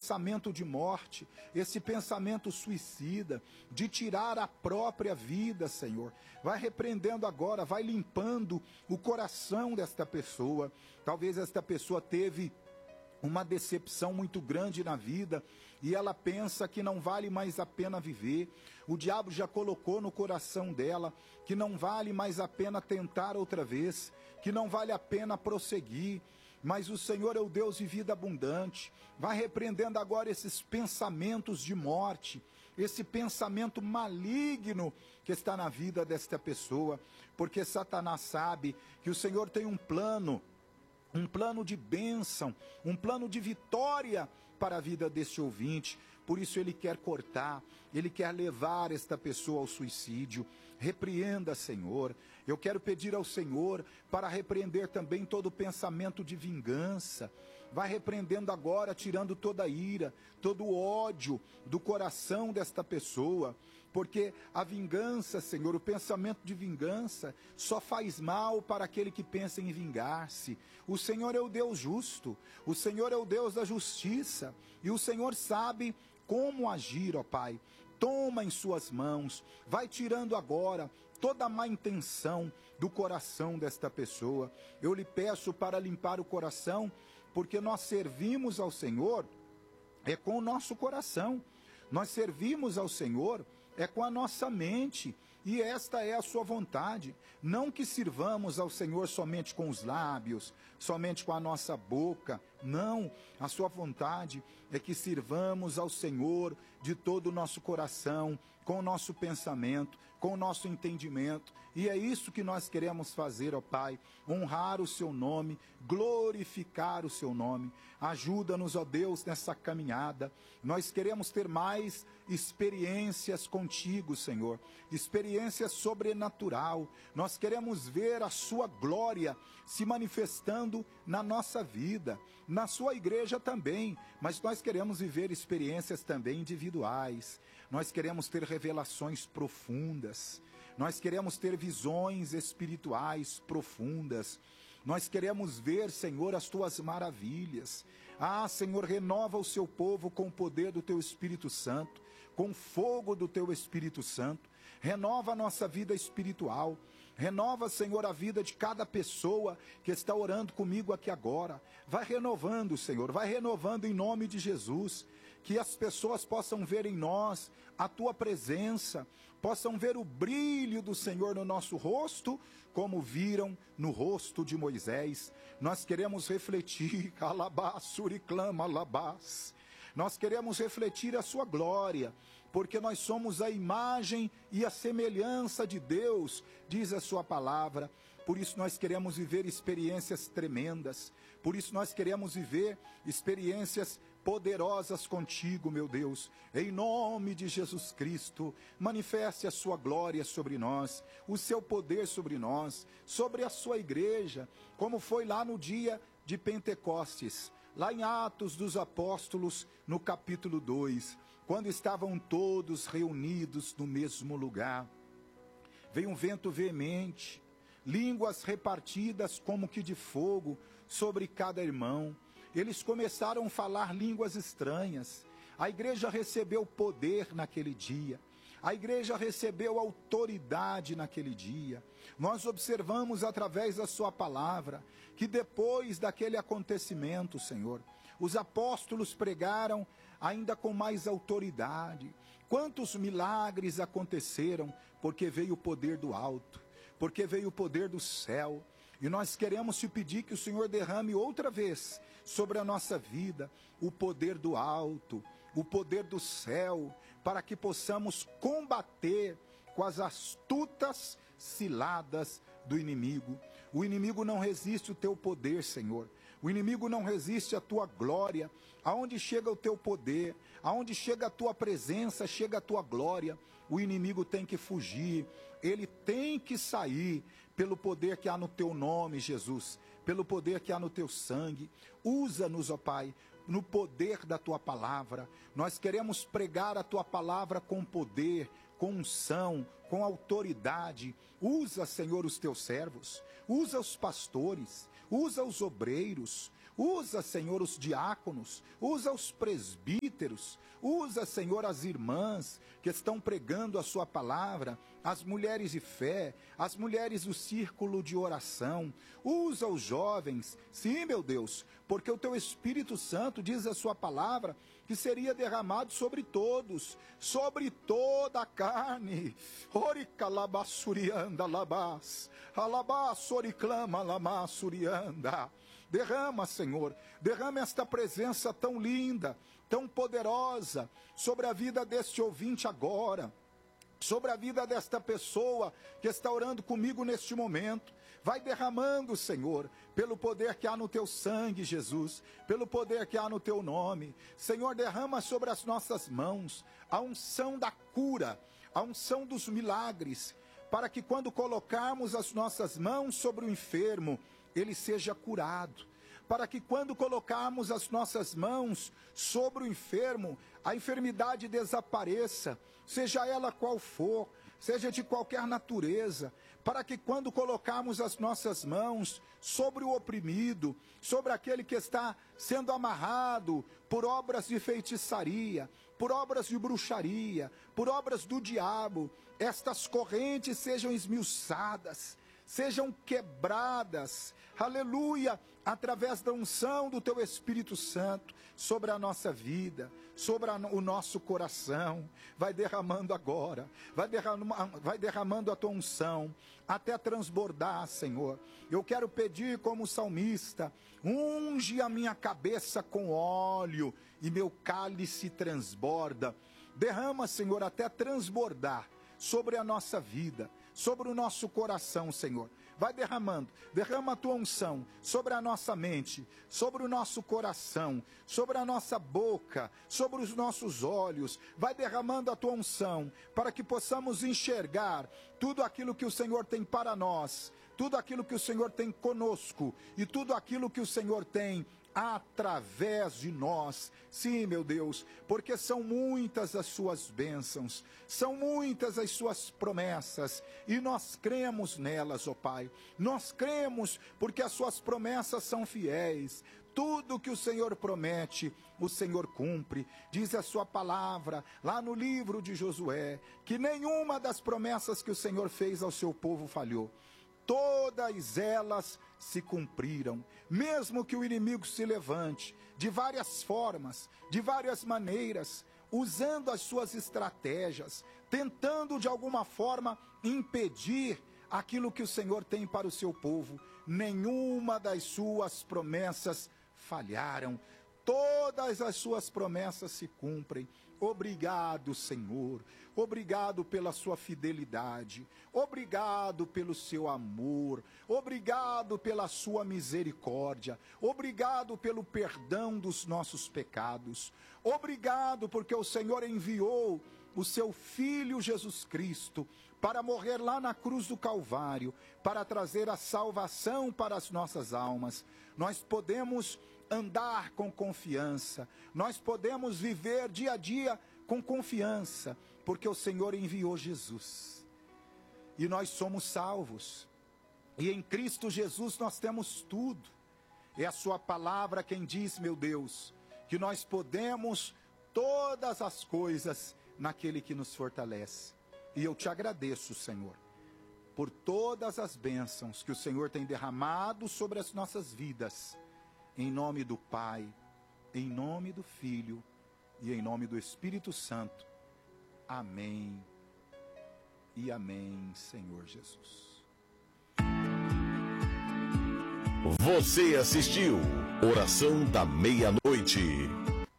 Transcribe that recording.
pensamento de morte, esse pensamento suicida, de tirar a própria vida, Senhor. Vai repreendendo agora, vai limpando o coração desta pessoa. Talvez esta pessoa teve uma decepção muito grande na vida e ela pensa que não vale mais a pena viver. O diabo já colocou no coração dela que não vale mais a pena tentar outra vez, que não vale a pena prosseguir. Mas o Senhor é o Deus de vida abundante. Vai repreendendo agora esses pensamentos de morte, esse pensamento maligno que está na vida desta pessoa, porque Satanás sabe que o Senhor tem um plano de bênção, um plano de vitória para a vida deste ouvinte. Por isso ele quer cortar, ele quer levar esta pessoa ao suicídio. Repreenda, Senhor. Eu quero pedir ao Senhor para repreender também todo pensamento de vingança. Vai repreendendo agora, tirando toda a ira, todo o ódio do coração desta pessoa. Porque a vingança, Senhor, o pensamento de vingança só faz mal para aquele que pensa em vingar-se. O Senhor é o Deus justo, o Senhor é o Deus da justiça, e o Senhor sabe como agir, ó Pai. Toma em suas mãos, vai tirando agora toda a má intenção do coração desta pessoa. Eu lhe peço para limpar o coração, porque nós servimos ao Senhor com o nosso coração. Nós servimos ao Senhor com a nossa mente, e esta é a sua vontade. Não que sirvamos ao Senhor somente com os lábios, somente com a nossa boca. Não, a sua vontade é que sirvamos ao Senhor de todo o nosso coração, com o nosso pensamento, com o nosso entendimento. E é isso que nós queremos fazer, ó Pai, honrar o seu nome, glorificar o seu nome. Ajuda-nos, ó Deus, nessa caminhada. Nós queremos ter mais experiências contigo, Senhor, experiências sobrenatural. Nós queremos ver a sua glória se manifestando na nossa vida, na sua igreja também, mas nós queremos viver experiências também individuais. Nós queremos ter revelações profundas, nós queremos ter visões espirituais profundas. Nós queremos ver, Senhor, as tuas maravilhas. Ah, Senhor, renova o seu povo com o poder do teu Espírito Santo, com o fogo do teu Espírito Santo. Renova a nossa vida espiritual. Renova, Senhor, a vida de cada pessoa que está orando comigo aqui agora. Vai renovando, Senhor, vai renovando em nome de Jesus. Que as pessoas possam ver em nós a tua presença, possam ver o brilho do Senhor no nosso rosto, como viram no rosto de Moisés. Nós queremos refletir, alabaçuriclama, alabás. Nós queremos refletir a sua glória, porque nós somos a imagem e a semelhança de Deus, diz a sua palavra. Por isso nós queremos viver experiências tremendas, por isso nós queremos viver experiências poderosas contigo, meu Deus. Em nome de Jesus Cristo, manifeste a sua glória sobre nós, o seu poder sobre nós, sobre a sua igreja, como foi lá no dia de Pentecostes, lá em Atos dos Apóstolos, no capítulo 2, quando estavam todos reunidos no mesmo lugar. Veio um vento veemente, línguas repartidas como que de fogo sobre cada irmão. Eles começaram a falar línguas estranhas. A igreja recebeu poder naquele dia. A igreja recebeu autoridade naquele dia. Nós observamos através da sua palavra que depois daquele acontecimento, Senhor, os apóstolos pregaram ainda com mais autoridade. Quantos milagres aconteceram porque veio o poder do alto, porque veio o poder do céu. E nós queremos te pedir que o Senhor derrame outra vez sobre a nossa vida o poder do alto, o poder do céu, para que possamos combater com as astutas ciladas do inimigo. O inimigo não resiste o teu poder, Senhor. O inimigo não resiste a tua glória. Aonde chega o teu poder, aonde chega a tua presença, chega a tua glória. O inimigo tem que fugir, ele tem que sair pelo poder que há no teu nome, Jesus, pelo poder que há no teu sangue. Usa-nos, ó Pai, no poder da tua palavra. Nós queremos pregar a tua palavra com poder, com unção, com autoridade. Usa, Senhor, os teus servos, usa os pastores, usa os obreiros, Usa, Senhor, os diáconos, usa os presbíteros, usa, Senhor, as irmãs que estão pregando a sua palavra, as mulheres de fé, as mulheres do círculo de oração, usa os jovens, sim, meu Deus, porque o teu Espírito Santo diz a sua palavra que seria derramado sobre todos, sobre toda a carne. Oricalabassurianda labás, alabassoriclama lamassurianda. Derrama, Senhor, derrama esta presença tão linda, tão poderosa, sobre a vida deste ouvinte agora, sobre a vida desta pessoa que está orando comigo neste momento. Vai derramando, Senhor, pelo poder que há no teu sangue, Jesus, pelo poder que há no teu nome. Senhor, derrama sobre as nossas mãos a unção da cura, a unção dos milagres, para que quando colocarmos as nossas mãos sobre o enfermo, ele seja curado. Para que quando colocarmos as nossas mãos sobre o enfermo, a enfermidade desapareça, seja ela qual for, seja de qualquer natureza. Para que quando colocarmos as nossas mãos sobre o oprimido, sobre aquele que está sendo amarrado por obras de feitiçaria, por obras de bruxaria, por obras do diabo, estas correntes sejam esmiuçadas, sejam quebradas, aleluia, através da unção do teu Espírito Santo sobre a nossa vida, sobre o nosso coração. Vai derramando agora, vai derramando a tua unção, até transbordar, Senhor. Eu quero pedir como salmista, unge a minha cabeça com óleo e meu cálice transborda. Derrama, Senhor, até transbordar sobre a nossa vida, sobre o nosso coração, Senhor. Vai derramando, derrama a tua unção sobre a nossa mente, sobre o nosso coração, sobre a nossa boca, sobre os nossos olhos. Vai derramando a tua unção para que possamos enxergar tudo aquilo que o Senhor tem para nós, tudo aquilo que o Senhor tem conosco e tudo aquilo que o Senhor tem através de nós. Sim, meu Deus, porque são muitas as suas bênçãos, são muitas as suas promessas, e nós cremos nelas, ó Pai. Nós cremos porque as suas promessas são fiéis. Tudo que o Senhor promete, o Senhor cumpre. Diz a sua palavra, lá no livro de Josué, que nenhuma das promessas que o Senhor fez ao seu povo falhou. Todas elas se cumpriram, mesmo que o inimigo se levante, de várias formas, de várias maneiras, usando as suas estratégias, tentando de alguma forma impedir aquilo que o Senhor tem para o seu povo. Nenhuma das suas promessas falharam, todas as suas promessas se cumprem. Obrigado, Senhor, obrigado pela sua fidelidade, obrigado pelo seu amor, obrigado pela sua misericórdia, obrigado pelo perdão dos nossos pecados, obrigado porque o Senhor enviou o seu Filho Jesus Cristo para morrer lá na cruz do Calvário, para trazer a salvação para as nossas almas. Nós podemos andar com confiança, nós podemos viver dia a dia com confiança, porque o Senhor enviou Jesus, e nós somos salvos, e em Cristo Jesus nós temos tudo. É a sua palavra quem diz, meu Deus, que nós podemos todas as coisas naquele que nos fortalece. E eu te agradeço, Senhor, por todas as bênçãos que o Senhor tem derramado sobre as nossas vidas, em nome do Pai, em nome do Filho e em nome do Espírito Santo. Amém e amém, Senhor Jesus. Você assistiu Oração da Meia-Noite.